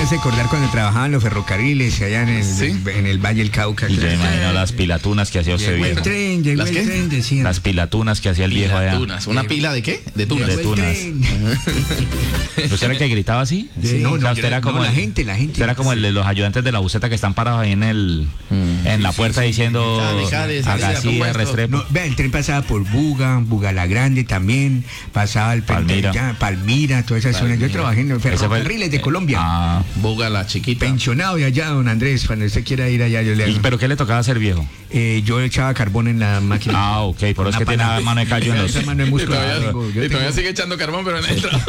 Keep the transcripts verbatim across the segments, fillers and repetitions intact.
hace recordar cuando trabajaban los ferrocarriles allá en el, ¿sí? en el Valle del Cauca. Y yo me imagino las pilatunas que hacía usted, viejo. El tren, llegó ¿Las el qué? tren, decían. Las pilatunas que hacía el viejo allá. ¿Una pila de qué? De tunas. De tunas. ¿Usted era el que gritaba así? Sí, no, o sea, no, usted era como no, la el, gente, la gente. Usted era como el de los ayudantes de la buseta que están parados ahí en el mm. en la puerta sí, sí, diciendo Agacía, Restrepo. No, vea, el tren pasaba por Buga, Buga la Grande también, pasaba el Palmira, ya, Palmira, toda esa zona. Yo trabajé en los ferrocarriles de Colombia. Ah. Buga la chiquita. Pensionado de allá, don Andrés, cuando usted quiera ir allá, yo le hago. ¿Pero qué le tocaba hacer, viejo? Eh, yo echaba carbón en la máquina. Ah, ok, por eso es que tiene la mano de callo en los... Mano de músculo. Y todavía, tengo, y todavía tengo... sigue echando carbón, pero en el trabajo.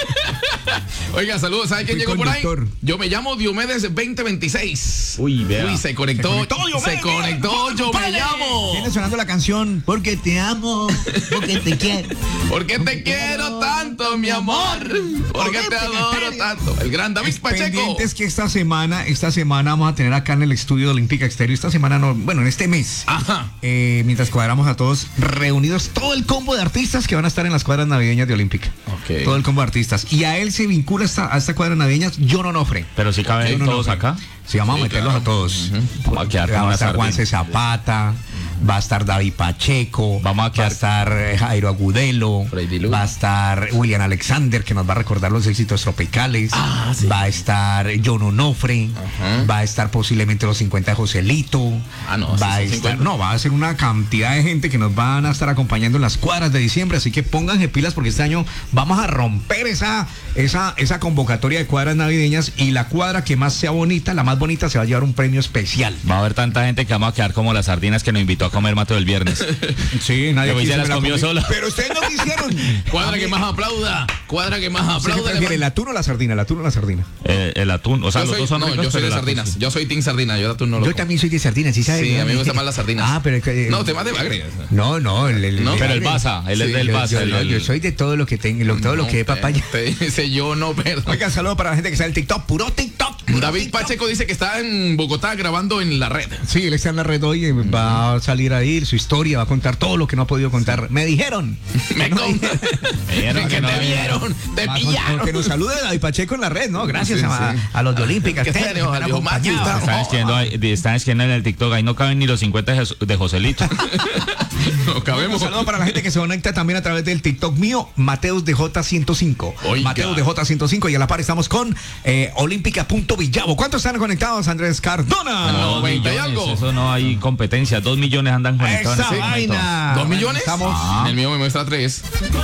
Oiga, saludos. ¿Sabe quién llegó conductor. por ahí? Yo me llamo Diomedes veinte veintiséis. Uy, vea. Uy, se conectó. Se conectó, Diomedes, se conectó yo me llamo. Viene sonando la canción Porque te amo, porque te quiero. Porque te quiero tanto, mi amor. Porque te adoro tanto. El gran David Pacheco. Pendientes que esta semana, esta semana vamos a tener acá en el estudio de Olímpica Exterior. Esta semana no, bueno, en este mes. Ajá. Eh, mientras cuadramos a todos reunidos, todo el combo de artistas que van a estar en las cuadras navideñas de Olímpica. Okay. Todo el combo de artistas. Y a él se vincula esta, a esta cuadra navideña John Onofre. Pero si caben okay, todos acá. Sí, vamos sí, a meterlos claro. a todos. Uh-huh. Vamos a quedar va con a estar Juanse Zapata, va a estar David Pacheco, vamos a quedar... va a estar Jairo Agudelo, va a estar William Alexander, que nos va a recordar los éxitos tropicales, ah, sí. va a estar John Onofre, uh-huh. va a estar posiblemente los cincuenta de Joselito, ah, no, va sí, a sí, estar, no, va a ser una cantidad de gente que nos van a estar acompañando en las cuadras de diciembre, así que pónganse pilas porque este año vamos a romper esa, esa, esa convocatoria de cuadras navideñas y la cuadra que más sea bonita, la más bonita se va a llevar un premio especial. Va a haber tanta gente que vamos a quedar como las sardinas que nos invitó a comer Mateo el viernes. Sí, nadie quiso, se las la comió sola. Pero ustedes no quisieron. Cuadra que más aplauda. Cuadra que más aplauda. ¿El atún o la sardina? ¿El atún o la sardina? Eh, el atún. O sea, yo los soy, dos son no, ricos, yo soy de sardinas. Sí. Yo soy team sardina. Yo de atún no lo Yo como. también soy de sardinas, ¿sí sabes? Sí, a mí me gustan más las sardinas. Ah, pero... Eh, no, te más de bagre. No, no. El, el, no pero el Baza. Él es sí, del Baza. Yo, yo, yo soy de todo lo que tengo, lo, todo no, lo que es papaya. Te dice yo no, perdón. Oigan, saludos para la gente que está en el TikTok. Puro TikTok. Puro David TikTok. Pacheco dice que está en Bogotá grabando en la red. Sí, él está en la red hoy. Mm. Va a salir ahí su historia, va a contar todo lo que no ha podido contar. Me dijeron. Me contaron. Me dijeron que te vieron. Te pillaron. Que nos salude David Pacheco en la red, ¿no? Gracias sí, a, sí. a los de Olímpica. Están escribiendo, están escribiendo en el TikTok. Ahí no caben ni los cincuenta de Joselito. No cabemos. Un saludo para la gente que se conecta también a través del TikTok mío, Mateus de J ciento cinco. Oiga. Mateus de J ciento cinco y a la par estamos con eh, Olímpica.villavo. ¿Cuántos están conectados, Andrés Cardona? No, millones, algo. Eso no hay competencia. Dos millones andan conectados. Esa en vaina. ¿Dos millones? Estamos. Ah. El mío me muestra tres.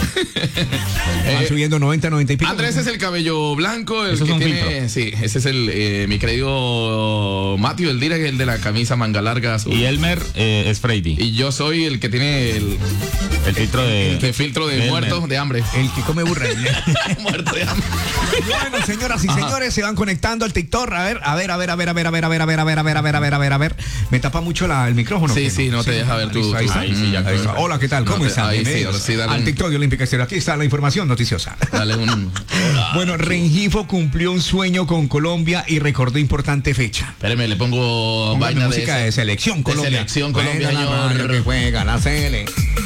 Van subiendo noventa, noventa y pico. Andrés es el cabello blanco. El eso que es un tiene, filtro. Sí, ese es el eh, mi querido Matthew, el direct, el de la camisa manga larga azul. Y Elmer eh, es Freddy. Y yo soy el que tiene el, el filtro de, el filtro de, de muertos de hambre. El que come burra. Muerto de hambre. Bueno, señoras y Ajá. señores, se van conectando al TikTok. A ver, a ver, a ver, a ver, a ver, a ver, a ver, a ver, a ver, a ver, a ver, a ver, a ver, a ver. Me tapa mucho la, el micrófono. Sí, sí, no, no te sí, deja ver tu. Ahí está. Ahí sí, ya ahí está. Hola, ¿qué tal? ¿Cómo no están? Ahí sí, sí, al un... TikTok de Olímpica Exterior. Aquí está la información noticiosa. Dale un. Bueno, Rengifo cumplió un sueño con Colombia y recordó importante fecha. Espéreme, le pongo Ponga vaina música de, de selección Colombia. De selección Colombia, señor. Que juega la Cele.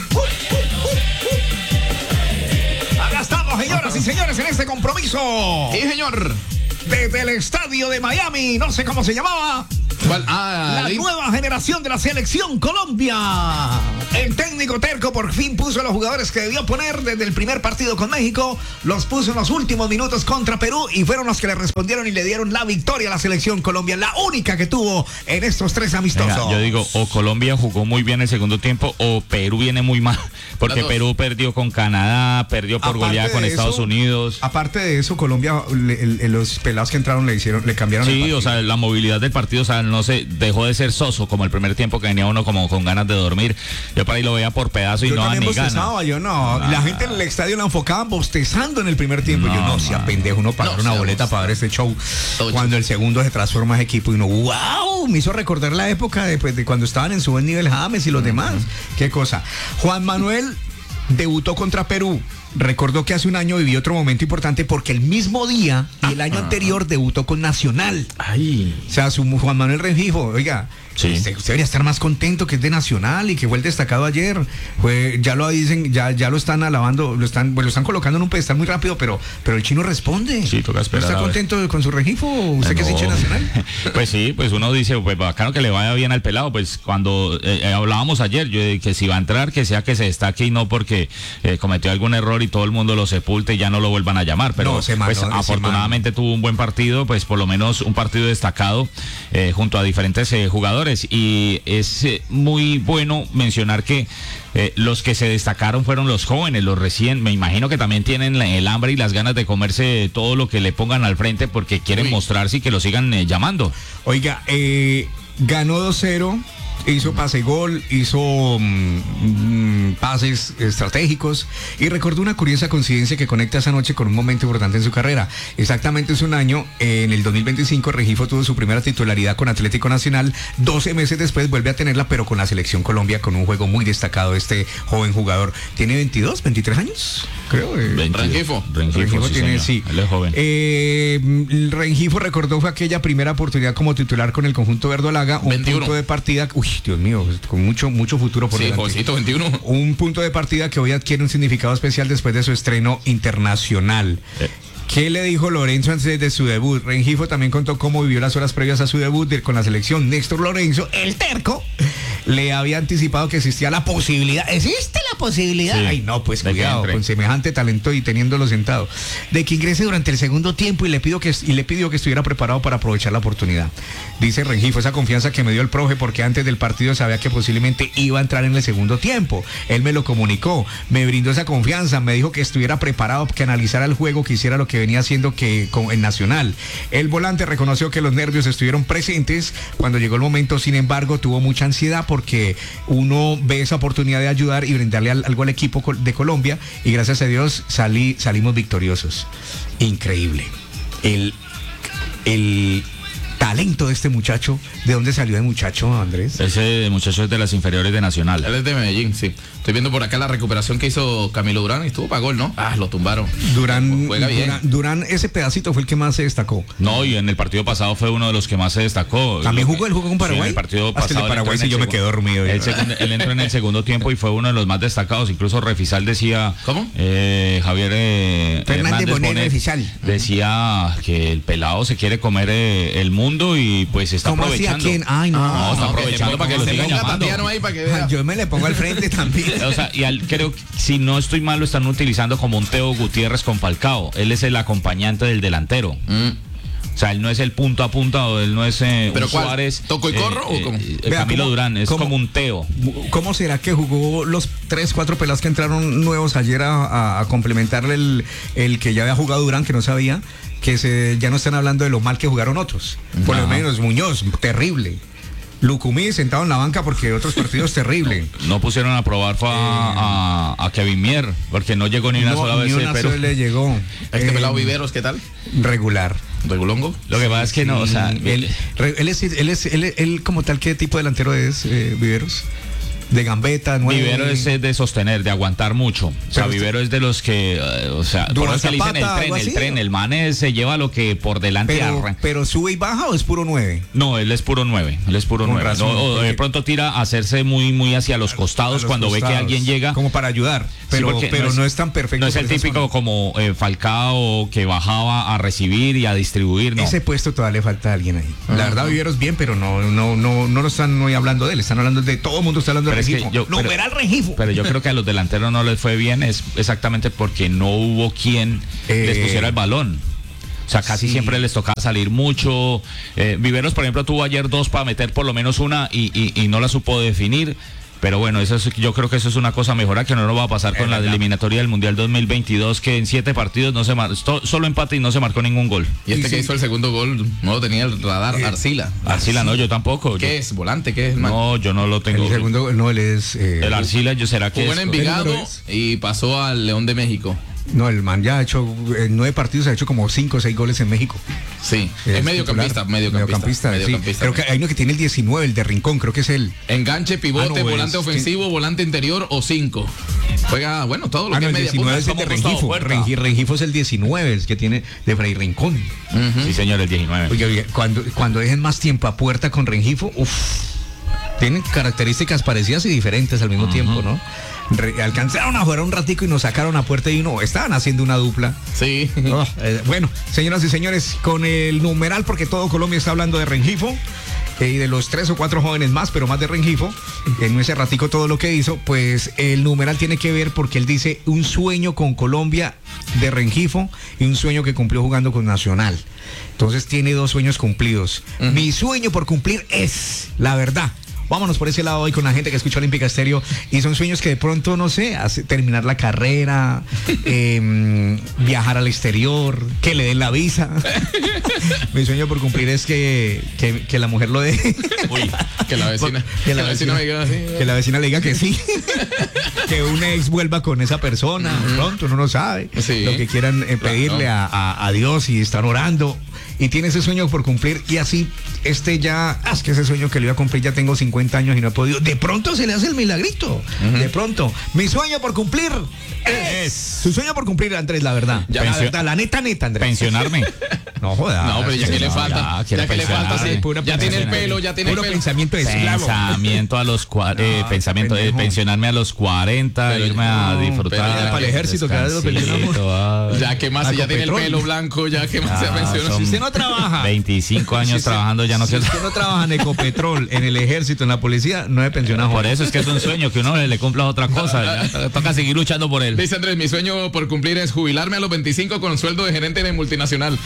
Acá estamos, señoras y señores, en este compromiso. Sí, señor. Desde el estadio de Miami, no sé cómo se llamaba. ¿Cuál? Ah, la nueva generación de la selección Colombia. El técnico terco por fin puso a los jugadores que debió poner desde el primer partido con México. Los puso en los últimos minutos contra Perú y fueron los que le respondieron y le dieron la victoria a la selección Colombia. La única que tuvo en estos tres amistosos. Venga, yo digo, o Colombia jugó muy bien el segundo tiempo o Perú viene muy mal. Porque Perú perdió con Canadá, perdió por aparte goleada con eso, Estados Unidos. Aparte de eso, Colombia, le, le, los pelados que entraron le hicieron, le cambiaron sí, el partido. O sea, la movilidad del partido, o sea, no sé, dejó de ser soso como el primer tiempo que venía uno como con ganas de dormir. Yo para ahí lo veía por pedazo y yo no a ni ganas. Yo no, ah. La gente en el estadio la enfocaban bostezando en el primer tiempo. No, yo no, sea pendejo, uno pagar no, una boleta para ver este show. Todo cuando el segundo se transforma en equipo y uno, wow, me hizo recordar la época de, pues, de cuando estaban en su buen nivel James y los uh-huh. demás. Qué cosa. Juan Manuel debutó contra Perú. recordó que hace un año vivió otro momento importante porque el mismo día y el año anterior debutó con Nacional. Ay. O sea, su Juan Manuel Rengifo, oiga, sí. usted, usted debería estar más contento que es de Nacional y que fue el destacado ayer. Fue, ya lo dicen, ya, ya lo están alabando, lo están, pues lo están colocando en un pedestal muy rápido, pero, pero el chino responde. Sí, toca esperar. ¿No está contento con su Rengifo? ¿Usted no. que es hincha Nacional? Pues sí, pues uno dice, pues bacano que le vaya bien al pelado. Pues cuando eh, hablábamos ayer, yo de que si va a entrar, que sea que se destaque y no porque eh, cometió algún error y todo el mundo lo sepulte y ya no lo vuelvan a llamar. Pero no, se pues, mandó, afortunadamente tuvo un buen partido, pues por lo menos un partido destacado eh, junto a diferentes eh, jugadores. Y es eh, muy bueno mencionar que Eh, los que se destacaron fueron los jóvenes, los recién, me imagino que también tienen la, el hambre y las ganas de comerse todo lo que le pongan al frente porque quieren Uy. mostrarse y que lo sigan eh, llamando. Oiga, eh, ganó dos cero. Hizo pase gol, hizo mmm, pases estratégicos y recordó una curiosa coincidencia que conecta esa noche con un momento importante en su carrera. Exactamente hace un año, en el dos mil veinticinco, Rengifo tuvo su primera titularidad con Atlético Nacional. doce meses después vuelve a tenerla, pero con la Selección Colombia, con un juego muy destacado. Este joven jugador tiene veintidós, veintitrés años, creo. Eh, Rengifo. Rengifo, Rengifo sí, tiene, sí. Él es joven. Eh, Rengifo recordó fue aquella primera oportunidad como titular con el conjunto verdolaga, un veintiuno. Punto de partida. Uy, Dios mío, con mucho mucho futuro por sí, delante. Jovencito, veintiuno. Un punto de partida que hoy adquiere un significado especial después de su estreno internacional. Eh. ¿Qué le dijo Lorenzo antes de su debut? Rengifo también contó cómo vivió las horas previas a su debut de, con la selección. Néstor Lorenzo, el terco, le había anticipado que existía la posibilidad. ¿Existe la posibilidad? Sí, ay, no, pues cuidado, con semejante talento y teniéndolo sentado. De que ingrese durante el segundo tiempo y le, pido que, y le pidió que estuviera preparado para aprovechar la oportunidad. Dice Rengifo, esa confianza que me dio el profe porque antes del partido sabía que posiblemente iba a entrar en el segundo tiempo. Él me lo comunicó, me brindó esa confianza, me dijo que estuviera preparado, que analizara el juego, que hiciera lo que venía haciendo que con el Nacional. El volante reconoció que los nervios estuvieron presentes cuando llegó el momento, sin embargo tuvo mucha ansiedad porque uno ve esa oportunidad de ayudar y brindarle algo al equipo de Colombia y gracias a Dios salí, salimos victoriosos. Increíble. El, el talento de este muchacho. ¿De dónde salió el muchacho, Andrés? Ese muchacho es de las inferiores de Nacional. Él es de Medellín, sí. Estoy viendo por acá la recuperación que hizo Camilo Durán y estuvo para gol, ¿no? Ah, lo tumbaron. Durán, juega bien. Durán, Durán, ese pedacito fue el que más se destacó. No, y en el partido pasado fue uno de los que más se destacó. ¿También jugó el juego con Paraguay? Sí, en el partido Hasta pasado. el de Paraguay sí yo me quedé dormido. Él, segundo, él entró en el segundo tiempo y fue uno de los más destacados. Incluso Refisal decía... ¿Cómo? Eh, Javier eh, Fernández Bonet, Refisal. Decía que el pelado se quiere comer eh, el mundo y pues está ¿Cómo aprovechando. Quién? Ay, no. No, está no, aprovechando para que lo sigan llamando. Ahí para que vea. Yo me le pongo al frente también. O sea, y al, creo que si no estoy mal lo están utilizando como un Teo Gutiérrez con Falcao. Él es el acompañante del delantero. Mm. O sea, él no es el punto a punta o él no es eh, ¿Pero un cuál? Suárez. ¿Toco y corro eh, o cómo? Eh, Vea, Camilo ¿cómo, Durán, es cómo, como un Teo. ¿Cómo será que jugó los tres, cuatro pelados que entraron nuevos ayer a, a, a complementarle el, el que ya había jugado Durán, que no sabía? Que se, ya no están hablando de lo mal que jugaron otros. Por lo menos Muñoz, terrible. Lucumí sentado en la banca porque otros partidos terrible. No, no pusieron a probar fue a, eh, a, a Kevin Mier, porque no llegó ni una no, sola vez. Ni una pero... sola le llegó. Este eh, pelado Viveros, ¿qué tal? Regular. ¿Regulongo? Lo que pasa es que no, o sea, él, él, él, es, él, es, él, él como tal, ¿qué tipo de delantero es, eh, Viveros? De gambeta, nueve. Vivero es de sostener, de aguantar mucho. O sea, Vivero es de los que, uh, o sea, por eso le dicen el tren, el tren, el man es, se lleva lo que por delante pero, arra. pero sube y baja o es puro nueve. No, él es puro nueve, él es puro nueve. Razón, no, o de pronto tira a hacerse muy, muy hacia los costados los cuando costados, ve que alguien llega. Como para ayudar, pero, sí, pero no, es, no es tan perfecto. No es el típico zona. Como eh, Falcao que bajaba a recibir y a distribuir, no. Ese puesto todavía le falta a alguien ahí. Uh-huh. La verdad, Viveros bien, pero no, no, no, no lo están hoy hablando de él, están hablando de todo el mundo está hablando de Rengifo. Yo, no, pero, al Rengifo. Pero yo creo que a los delanteros no les fue bien, es exactamente porque no hubo quien eh, les pusiera el balón. O sea, casi sí. siempre les tocaba salir mucho. Eh, Viveros, por ejemplo, tuvo ayer dos para meter por lo menos una y, y, y no la supo definir. Pero bueno, eso es, yo creo que eso es una cosa mejor que no nos va a pasar con la eliminatoria del Mundial dos mil veintidós, que en siete partidos no se marcó, solo empate y no se marcó ningún gol. Y este y que sí. hizo el segundo gol no lo tenía el radar, eh, Arcila. Arcila no, yo tampoco. ¿Qué yo, es? ¿Volante? ¿Qué es? Man? No, yo no lo tengo. El segundo, no, él es... Eh, el Arcila, yo será que jugó es... en Envigado y pasó al León de México. No, el man ya ha hecho en nueve partidos, ha hecho como cinco o seis goles en México. Sí, es, es mediocampista, mediocampista. Mediocampista, mediocampista, sí. Creo que hay uno que tiene el diecinueve, el de Rincón, creo que es él. Enganche, pivote, ah, no, volante es, ofensivo, que... volante interior o cinco. Juega, bueno, todo lo ah, que no, es media diecinueve es el de Rengifo. Rengifo. Rengifo es el diecinueve, el que tiene de Fray Rincón. Uh-huh. Sí, señor, el diecinueve. Oye, oye, cuando, cuando dejen más tiempo a puerta con Rengifo, uff, tienen características parecidas y diferentes al mismo uh-huh. tiempo, ¿no? Re- alcanzaron a jugar un ratico y nos sacaron a puerta y no, estaban haciendo una dupla. Sí. Oh, eh, bueno, señoras y señores, con el numeral, porque todo Colombia está hablando de Rengifo eh, y de los tres o cuatro jóvenes más, pero más de Rengifo, en ese ratico todo lo que hizo, pues el numeral tiene que ver porque él dice un sueño con Colombia de Rengifo y un sueño que cumplió jugando con Nacional. Entonces tiene dos sueños cumplidos. Uh-huh. Mi sueño por cumplir es, la verdad, vámonos por ese lado hoy con la gente que escucha Olímpica Estéreo y son sueños que de pronto, no sé, hace, terminar la carrera, eh, viajar al exterior, que le den la visa. Mi sueño por cumplir es que, que, que la mujer lo dé. Uy, que la vecina, que, que la, la vecina, vecina me diga así. Que la vecina le diga que sí. Que un ex vuelva con esa persona, uh-huh. pronto, uno no sabe. Sí. Lo que quieran eh, pedirle claro. a, a, a Dios y están orando. Y tiene ese sueño por cumplir y así este ya, ah, es que ese sueño que le iba a cumplir ya tengo cincuenta años y no he podido. De pronto se le hace el milagrito. Uh-huh. De pronto. Mi sueño por cumplir es. Su sueño por cumplir, Andrés, la verdad. Ya, la verdad, la neta, neta, Andrés. Pensionarme. No jodas. No, pero ya que le falta. Ya, ya que le falta, sí. Ya tiene el pelo, ya tiene el pelo. Pensamiento de esclavo. Pensamiento a los cua- eh, no, pensamiento de pensionarme a los cuarenta, pero, irme no, a disfrutar. Para el ejército, cada vez lo pensionamos. Ya que más, ya tiene el pelo blanco, ya que más se pensionó. Si usted no trabaja veinticinco años si trabajando, ya no si quiero. Si usted no trabaja en Ecopetrol, en el ejército, en la policía, no es pensionado. Por eso es que es un sueño que uno le, le cumpla otra cosa. Ya, toca seguir luchando por él. Dice Andrés, mi sueño por cumplir es jubilarme a los veinticinco con sueldo de gerente de multinacional.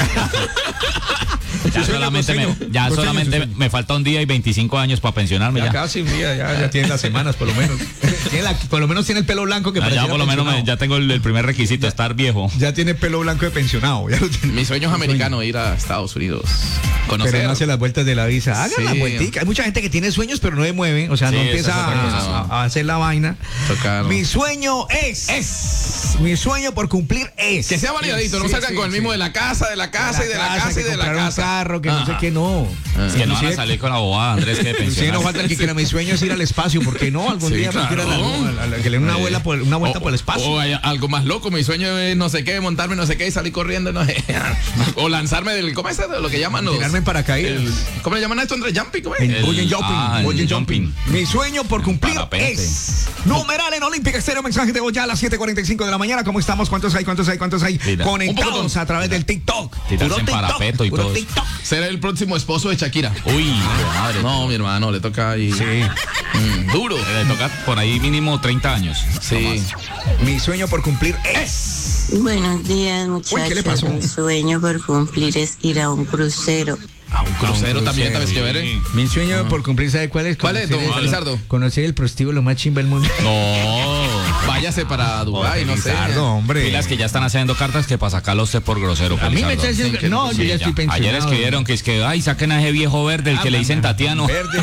Ya solamente, me, ya solamente me falta un día y veinticinco años para pensionarme. Ya, ya. casi un día, ya, ya tiene las semanas por lo menos. Tiene la, por lo menos tiene el pelo blanco que ah, ya por lo menos me, ya tengo el, el primer requisito, ya, estar viejo. Ya tiene pelo blanco de pensionado. Ya lo tiene. Mi sueño es americano, sueño. Ir a Estados Unidos. Conocer. Pero no hace las vueltas de la visa. Hagan sí. la vueltica. Hay mucha gente que tiene sueños pero no se mueve. O sea, sí, no empieza a, a, a hacer la vaina. Tocar. Mi sueño es. Es. Mi sueño por cumplir es. Que sea validadito. Sí, no salgan sí, con sí, el mismo sí. de la casa, de la casa y de la casa y de la casa. Un carro, que no sé qué, no. Es que no van a salir con la bobada, Andrés, que de pensionar. Sí, no falta el que quiera. Mi sueño es ir al espacio, porque no, algún sí, día claro. quiero la, la, la, que le dé una, vuela por, una vuelta o, por el espacio. O hay algo más loco, mi sueño es no sé qué, montarme no sé qué y salir corriendo, no sé. O lanzarme del, ¿cómo es lo que llaman los? Tirarme en paracaídas. El, ¿Cómo le llaman a esto, Andrés? Jumping, ¿cómo es? El bungee jumping. Ah, bungee jumping. Mi sueño por cumplir es numeral en Olímpica Estéreo, mensaje de hoy ya a las siete cuarenta y cinco de la mañana. ¿Cómo estamos? ¿Cuántos hay? ¿Cuántos hay? ¿Cuántos hay? Mira, conectados a través del TikTok. Tirarse en parapeto y todo. Será el próximo esposo de Shakira. Uy, madre. No, mi hermano, le toca ahí. Sí. Mm, duro. Le toca por ahí mínimo treinta años. Sí. Mi sueño por cumplir es. Buenos días, muchachos. Uy, ¿qué le pasó? Mi sueño por cumplir es ir a un crucero. A un crucero, un también, ¿sabes qué ver? Mi sueño uh-huh. por cumplir, ¿sabe cuál es? ¿Cuál es, don Felizardo? Conocer el prostíbulo más chimba del mundo. No. Váyase para Dubái, no sé. Hombre. Y las que ya están haciendo cartas que para sacarlo usted por grosero. A mí me está diciendo que no, sí, yo ya, ya estoy pensionado. Ayer escribieron que es que, ay, saquen a ese viejo verde, el ah, que le dicen Tatiano. Verde.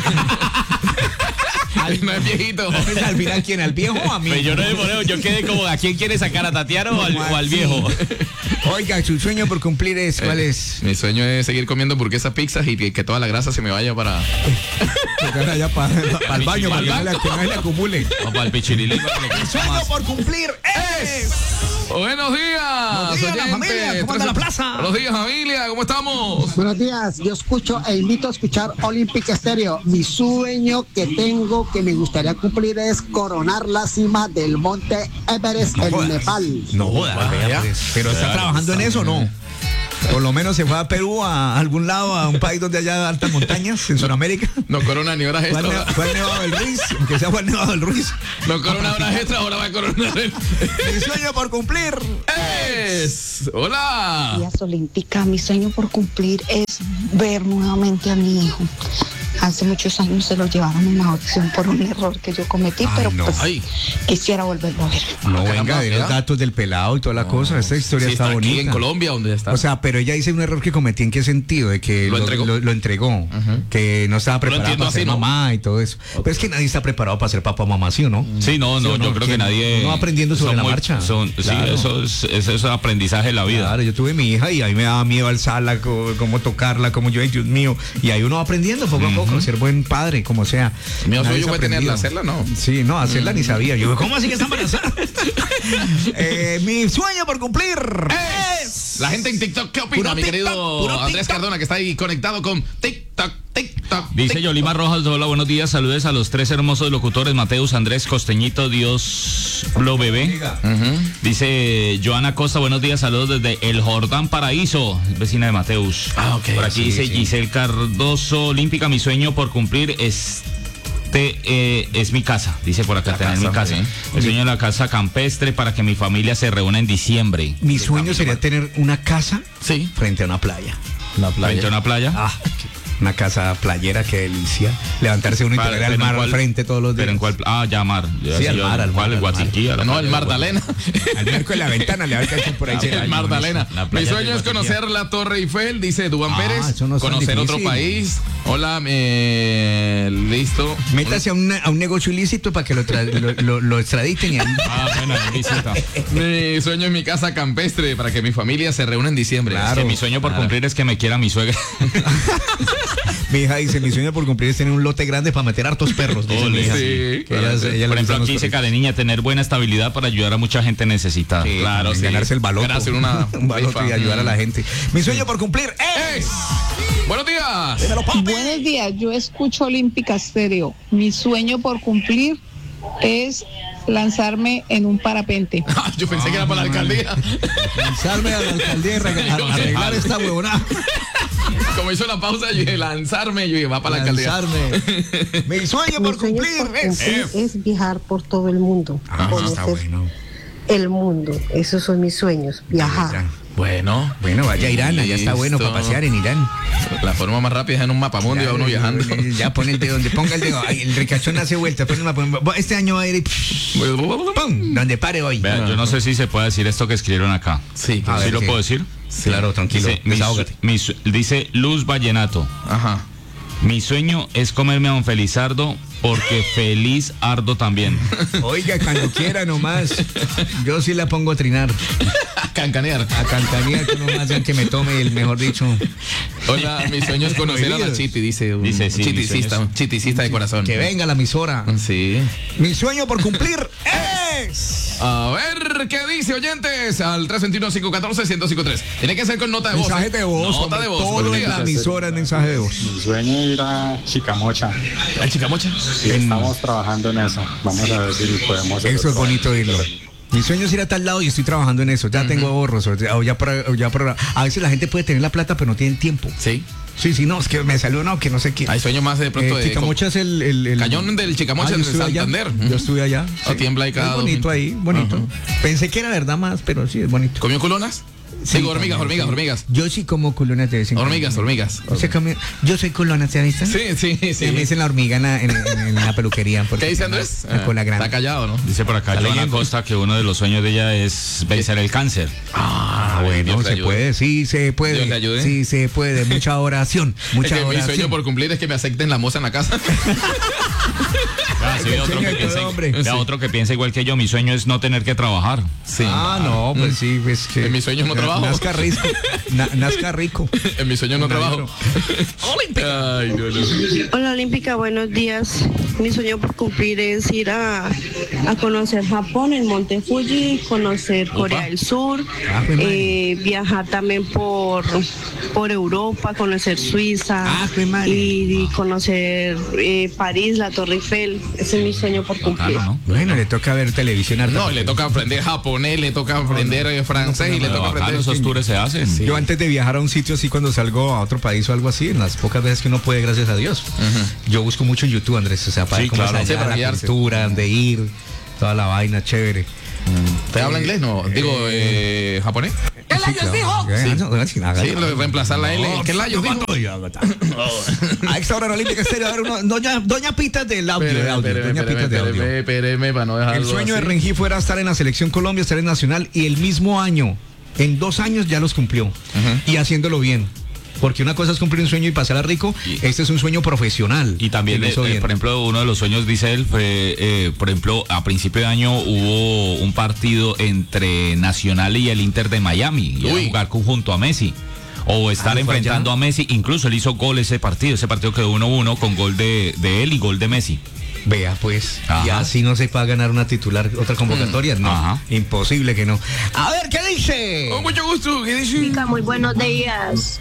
Al, no es viejito. Pues al final, ¿quién? ¿Al viejo o a mí? Pues yo no me yo quedé como, ¿a quién quiere sacar? ¿A Tatiano o al, o al viejo? Oiga, su sueño por cumplir es, ¿cuál eh, es? Mi sueño es seguir comiendo hamburguesas, pizzas y que, que toda la grasa se me vaya para... allá para, para el baño, para que no le acumule. O para el pichirilí. Mi sueño por cumplir es... Buenos días. Buenos días, la familia. ¿Cómo anda la plaza? Buenos días, familia. ¿Cómo estamos? Buenos días. Yo escucho e invito a escuchar Olímpica Estéreo. Mi sueño que tengo, que me gustaría cumplir, es coronar la cima del monte Everest no en jodas. Nepal. No jodas. Pero está trabajando en eso, ¿no? Por lo menos se fue a Perú, a algún lado, a un país donde haya altas montañas, en Sudamérica. No corona ni horas extra. Fue al Nevado del Ruiz, aunque sea fue al Nevado del Ruiz. No corona horas extra, ahora va a coronar el... Mi sueño por cumplir es... Hola. Días Olímpica, mi sueño por cumplir es ver nuevamente a mi hijo. hace muchos años se lo llevaron en adopción por un error que yo cometí, Ay, pero no. pues Ay. quisiera volverlo a ver. No, Ah, venga, caramba, de los ¿verdad? datos del pelado y toda la cosa. Esta historia Sí, está, está bonita. aquí en Colombia, donde está. O sea, pero ella dice un error que cometí, ¿en qué sentido? De que Lo entregó. Lo, lo entregó, que no estaba preparada entiendo para ser así, ¿no? mamá y todo eso. Pero es que nadie está preparado para ser papá o mamá, ¿sí o no? Sí, no, no, ¿Sí o no? yo creo que ¿Quién? nadie. Uno va aprendiendo sobre son la muy- marcha. son- sí, Claro. eso es, eso es aprendizaje de la vida. Claro, yo tuve mi hija y a mí me daba miedo alzarla, co- cómo tocarla, cómo yo, ay, Dios mío. Y ahí uno va aprendiendo poco a poco, ser buen padre, como sea. Mío, Nadie suyo se fue tenerla, aprendió. hacerla, ¿no? Sí, no, hacerla ni sabía. Yo, ¿cómo así que está embarazada? Eh, mi sueño por cumplir es... La gente en TikTok, ¿qué opina, Puro mi TikTok, querido puro Andrés TikTok. Cardona, que está ahí conectado con TikTok, TikTok? Dice TikTok. Yolima Rojas, hola, buenos días, saludos a los tres hermosos locutores, Mateus, Andrés, Costeñito, Dios lo bebé. Dice Joana Costa, buenos días, saludos desde El Jordán Paraíso, vecina de Mateus. Ah, ok, Por aquí sí, dice sí. Giselle Cardoso, Olímpica, mi sueño por cumplir es... Este eh, es mi casa, dice por acá, La tener casa, mi casa. sí. El sueño de la casa campestre para que mi familia se reúna en diciembre. Mi sueño sería tener una casa Sí. frente a una playa. La Frente a una playa. Ah, una casa playera, qué delicia. Levantarse uno y Para- tener al pero en mar al cuál- frente todos los días. Pero en cuál, ah, ya mar. Ya Sí, sé al yo, mar, al ¿cuál? mar, El al Guatiquí, a la No, playa el de Magdalena. Al marco de la ventana le va a caer por ahí. se- El Ay, Magdalena. la Mi playa sueño de es conocer la Torre Eiffel, dice Dubán Ah, Pérez. eso no es tan Conocer otro difícil. país. Hola, eh, listo. Métase a un, a un negocio ilícito para que lo, tra- lo, lo- lo extraditen y ahí. Ah, bueno, visita. Mi sueño es mi casa campestre para que mi familia se reúna en diciembre. Claro. Que mi sueño por cumplir es que me quiera mi suegra. Mi hija dice, mi sueño por cumplir es tener un lote grande para meter hartos perros. Dice mi Ole, hija. sí, Que claro, ella- sí. ella le Por ejemplo, gustan los aquí dice perros. Careniña, tener buena estabilidad para ayudar a mucha gente necesitada. Sí, Claro, también sí. ganarse el baloto. Ganarse una un baloto rifa. y ayudar a la gente. Mi sueño por cumplir es... ¡Es! Buenos días. Dímelo, papi. Buenos días, yo escucho Olímpica Estéreo. Mi sueño por cumplir es lanzarme en un parapente. Ah, yo pensé que era para la alcaldía. Lanzarme a la alcaldía y rega- a- arreglar esta huevonada. Como hizo la pausa, yo dije lanzarme, yo dije va para la alcaldía. Lanzarme. Mi sueño Mi por sueño cumplir por es... cumplir es viajar por todo el mundo, Ah, está conocer bueno. el mundo. Esos son mis sueños, viajar. Bueno, Bueno, vaya a Irán, allá está bueno Listo. para pasear en Irán. la forma más rápida es en un mapa mundo y va uno viajando. Ya pone el dedo, donde ponga el dedo. Ay, el ricachón hace vuelta. Pone el mapa. Este año va a ir. ¡Pum! Donde pare hoy. Vean, yo no sé si se puede decir esto que escribieron acá. Sí, A ¿Sí ver, lo ¿qué? puedo decir? Claro, tranquilo. Dice, mi su- Desahógate. mi su- dice Luz Vallenato. Ajá. Mi sueño es comerme a don Felizardo porque feliz ardo también. Oiga, cuando quiera nomás. Yo sí la pongo a trinar. Cancanear. A cancanear que nomás ya que me tome el mejor dicho. Hola, mi sueño es conocer a la Prohibidos. Chiti, dice un Dice, sí, mi chiticista, sueño es- un chiticista de corazón. Que venga la emisora. Sí. Mi sueño por cumplir es. A ver, ¿qué dice, oyentes? Al tres dos uno, cinco uno cuatro, uno cero cinco tres. Tiene que ser con nota de voz. Mensaje ¿eh? de voz. Nota hombre, de voz. Todo buenos en la días. emisora es mensaje de voz. Mi sueño es ir a Chicamocha. ¿El Chicamocha? Y estamos trabajando en eso. Vamos a ver si podemos hacer Eso es otro. bonito oírlo. Mi sueño es ir a tal lado y estoy trabajando en eso. Ya tengo ahorros. O ya, o ya para- o ya para- a veces la gente puede tener la plata, pero no tienen tiempo. Sí. Sí, sí, no, es que me salió no, que no sé qué. Hay sueños más de pronto Eh, de. Chicamocha es el, el, el- Cañón del Chicamocha yo en estuve allá. Santander. Yo estuve allá. Ah, tiembla ahí cada Es dos bonito minutos. ahí, bonito. Ajá. Pensé que era verdad más, pero sí, es bonito. ¿Comió culonas? Sí, Digo, hormigas, también, hormigas, sí. hormigas. Yo sí como culonas de vez en cuando. Hormigas, hormigas. ¿Usted come- Yo soy culona, ¿se han visto? Sí, sí, sí. Me dicen la hormiga en la, en, en- en la peluquería. porque ¿Qué dice Andrés? La cola grande. Está callado, ¿no? Dice por acá Está Joana leyendo. Costa que uno de los sueños de ella es vencer el cáncer. Ah, bueno, Dios te se ayude. puede, sí, se Dios puede. te ayude. Sí, se puede. Mucha oración, Es mucha que mi oración. sueño por cumplir es que me acepten la moza en la casa. Ah, sí, el otro, sueño que de todo piensa, hombre. vea, Sí. otro que piensa igual que yo. Mi sueño es no tener que trabajar. Sí. Ah, no, pues sí, pues que. En mis sueños no trabajo. Nazca rico. na- nazca rico. En mi sueño no trabajo. Olímpica. Ay, no, no. Hola Olímpica, buenos días. Mi sueño por cumplir es ir a, a conocer Japón, el Monte Fuji, conocer Corea del Sur, Ah, jue madre. eh, viajar también por, por Europa, conocer Suiza Ah, jue madre. y, y conocer eh, París, la Torre Eiffel. Ese es mi sueño por cumplir. Claro, ¿no? Bueno, le toca ver televisión harta. No, le toca aprender japonés, le toca aprender eh, francés y le Pero toca bacano, aprender. esos tours se hacen. Yo antes de viajar a un sitio así, cuando salgo a otro país o algo así, en las pocas veces que uno puede, gracias a Dios, yo busco mucho en YouTube, Andrés, o sea, para Sí, ver cómo claro. es Sí, allá, para la guiarse. cultura, de ir, toda la vaina, chévere. ¿Te habla inglés? No, digo, eh, japonés. ¿Qué layos dijo? Sí, lo de reemplazar la L. ¿Qué layos dijo? A esta hora en Olímpica Estéreo, a ver, uno, doña, doña Pita del audio. Espéreme, de audio espéreme, doña espéreme, Pita de audio. espéreme, espéreme, para no dejarlo El sueño así. de Rengifo fuera estar en la selección Colombia, estar en Nacional, y el mismo año, en dos años ya los cumplió. Uh-huh. Y haciéndolo bien. Porque una cosa es cumplir un sueño y pasar a rico, y, este es un sueño profesional. Y también, eh, eh, por ejemplo, uno de los sueños, dice él, fue, eh, por ejemplo, a principio de año hubo un partido entre Nacional y el Inter de Miami, y era jugar junto a Messi. O estar ah, enfrentando a Messi, incluso él hizo gol ese partido, ese partido quedó uno uno con gol de, de él y gol de Messi. Vea, pues, y así no se puede ganar una titular, otra convocatoria, mm. no, Ajá. imposible que no. A ver, ¿qué dice? Con mucho gusto, ¿qué dice? Chica, muy buenos días.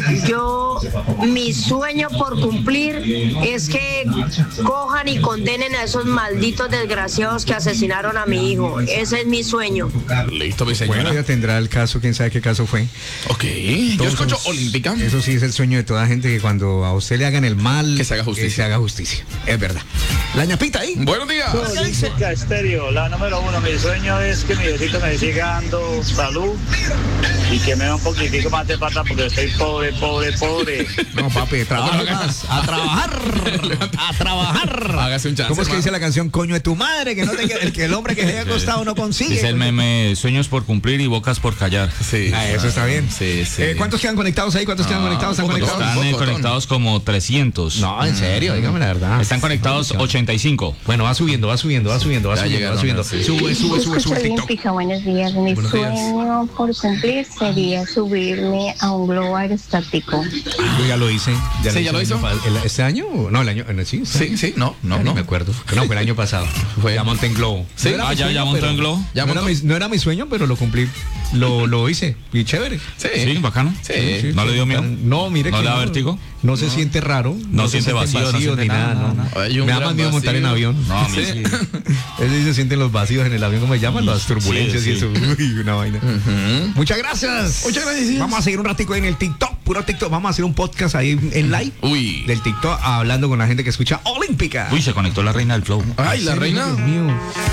Yo, mi sueño por cumplir es que cojan y condenen a esos malditos desgraciados que asesinaron a mi hijo. Ese es mi sueño. Listo, mi señora. Bueno, ya tendrá el caso, quién sabe qué caso fue. Ok, entonces, yo escucho Olímpica. Eso sí es el sueño de toda gente, que cuando a usted le hagan el mal, que se haga justicia. Que se haga justicia, es verdad. La ñapita ahí. Buenos días. Olímpica Estéreo, la número uno. Mi sueño es que mi viejito me siga dando salud y que me dé un poquitico más de plata porque estoy pobre, pobre, pobre. No, papi, trabaja más. A trabajar. A trabajar. Hágase un chance. ¿Cómo es que man. dice la canción? Coño de tu madre, que no te el que el hombre que se haya acostado no consigue. Dice el meme, sueños por cumplir y bocas por callar. Sí. Ah, eso está bien. Sí, sí. Eh, ¿Cuántos quedan conectados ahí? ¿Cuántos no, quedan conectados? ¿Están conectados? Están eh, conectados como trescientos. No, en serio, dígame la verdad. Están conectados ochenta y cinco. Bueno, va subiendo, va subiendo, va subiendo, va subiendo, va subiendo. Sí. Sube, sube, sube, sube. Olímpica, buenos días. Mi buenos sueño días. por cumplir sería subirme a un globo aerostático. Yo ya lo hice. Ya sí, ya lo hizo. El, ¿Este año? No, el año. Sí, sí, sí, no, no, no. no me acuerdo. No, fue el año pasado. Fue. Ya monté en globo. Sí, no ah, ya, ya monté en globo. Ya no, era mi, no era mi sueño, pero lo cumplí. Lo, lo hice. Y chévere. Sí, sí, bacano. Sí, sí, ¿No sí, le dio miedo? No, mire ¿No que le da no, vértigo? No, no se siente raro. No, no siente vacío, vacío, no siente ni nada. nada, No, no. No. Me da más miedo montar en avión. No, a mí sí. Él se sienten los vacíos en el avión, ¿cómo se llaman? Las turbulencias sí, sí. y eso. Uy, una vaina. Uh-huh. Muchas gracias. Muchas gracias. Vamos a seguir un ratico ahí en el TikTok, puro TikTok. Vamos a hacer un podcast ahí en live. Uy. Del TikTok, hablando con la gente que escucha Olímpica. Uy, se conectó la reina del flow. Ay, la reina. Dios mío.